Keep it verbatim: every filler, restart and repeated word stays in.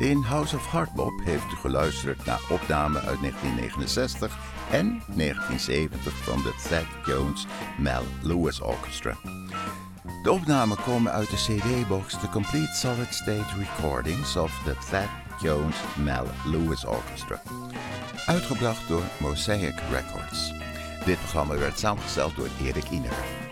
In House of Hardbop heeft u geluisterd naar opnamen uit negentien negenenzestig en negentien zeventig van de Thad Jones Mel Lewis Orchestra. De opnamen komen uit de cd-box The Complete Solid State Recordings of the Thad Jones Mel Lewis Orchestra, uitgebracht door Mosaic Records. Dit programma werd samengesteld door Erik Iner.